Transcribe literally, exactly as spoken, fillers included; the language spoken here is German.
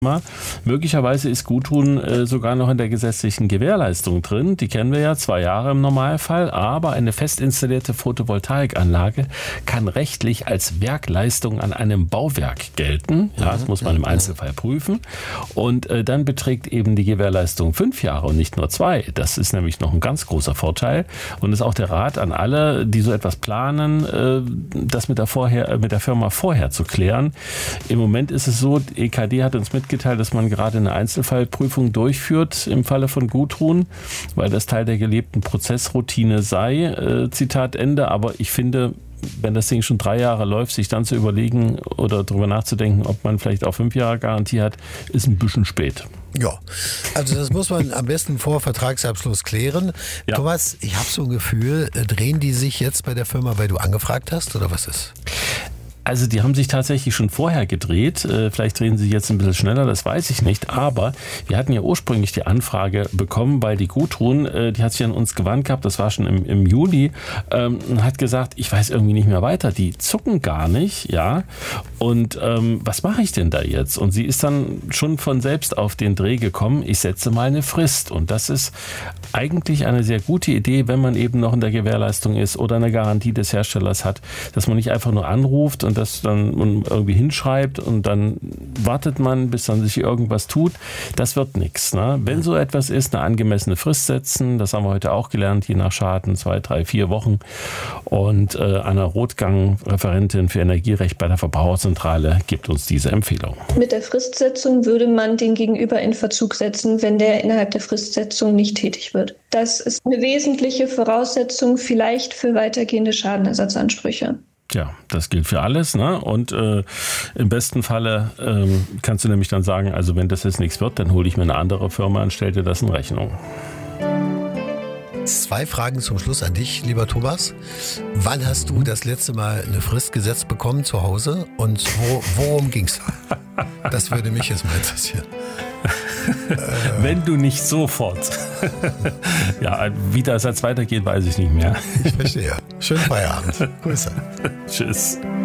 Möglicherweise ist Guttun äh, sogar noch in der gesetzlichen Gewährleistung drin. Die kennen wir ja, zwei Jahre im Normalfall. Aber eine fest installierte Photovoltaikanlage kann rechtlich als Werkleistung an einem Bauwerk gelten. Ja, das muss man im Einzelfall prüfen. Und äh, dann beträgt eben die Gewährleistung fünf Jahre und nicht nur zwei. Das ist nämlich noch ein ganz großer Vorteil. Und ist auch der Rat an alle, die so etwas planen, äh, das mit der, vorher, mit der Firma vorher zu klären. Im Moment ist es so, E K D hat uns mitgeteilt, dass man gerade eine Einzelfallprüfung durchführt im Falle von Guttun, weil das Teil der gelebten Prozessroutine sei, äh, Zitat Ende. Aber ich finde, wenn das Ding schon drei Jahre läuft, sich dann zu überlegen oder darüber nachzudenken, ob man vielleicht auch fünf Jahre Garantie hat, ist ein bisschen spät. Ja, also das muss man am besten vor Vertragsabschluss klären. Ja. Thomas, ich habe so ein Gefühl, drehen die sich jetzt bei der Firma, weil du angefragt hast, oder was ist? Also die haben sich tatsächlich schon vorher gedreht. Vielleicht drehen sie jetzt ein bisschen schneller, das weiß ich nicht. Aber wir hatten ja ursprünglich die Anfrage bekommen, weil die Guttun, die hat sich an uns gewandt gehabt, das war schon im, im Juli, ähm, und hat gesagt, ich weiß irgendwie nicht mehr weiter. Die zucken gar nicht, ja. Und ähm, was mache ich denn da jetzt? Und sie ist dann schon von selbst auf den Dreh gekommen, ich setze mal eine Frist. Und das ist eigentlich eine sehr gute Idee, wenn man eben noch in der Gewährleistung ist oder eine Garantie des Herstellers hat, dass man nicht einfach nur anruft und das dann irgendwie hinschreibt und dann wartet man, bis dann sich irgendwas tut. Das wird nichts. Ne? Wenn so etwas ist, eine angemessene Frist setzen, das haben wir heute auch gelernt, je nach Schaden, zwei, drei, vier Wochen. Und äh, eine Rotgang-Referentin für Energierecht bei der Verbraucherzentrale gibt uns diese Empfehlung. Mit der Fristsetzung würde man den Gegenüber in Verzug setzen, wenn der innerhalb der Fristsetzung nicht tätig wird. Das ist eine wesentliche Voraussetzung vielleicht für weitergehende Schadenersatzansprüche. Ja, das gilt für alles, ne? Und äh, im besten Falle ähm, kannst du nämlich dann sagen, also wenn das jetzt nichts wird, dann hole ich mir eine andere Firma und stelle dir das in Rechnung. Zwei Fragen zum Schluss an dich, lieber Thomas. Wann hast du das letzte Mal eine Frist gesetzt bekommen zu Hause und wo, worum ging's da? Das würde mich jetzt mal interessieren. Wenn du nicht sofort. Ja, wie das jetzt weitergeht, weiß ich nicht mehr. Ich verstehe. Schönen Feierabend. Grüße. Tschüss.